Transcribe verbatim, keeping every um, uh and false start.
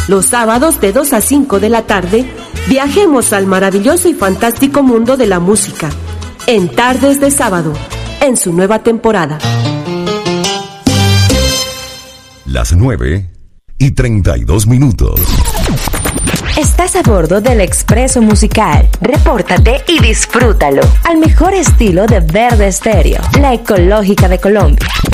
Los sábados de dos a cinco de la tarde, viajemos al maravilloso y fantástico mundo de la música, en Tardes de Sábado, en su nueva temporada. Las nueve y treinta y dos minutos. Estás a bordo del Expreso Musical. Repórtate y disfrútalo al mejor estilo de Verde Estéreo, la ecológica de Colombia.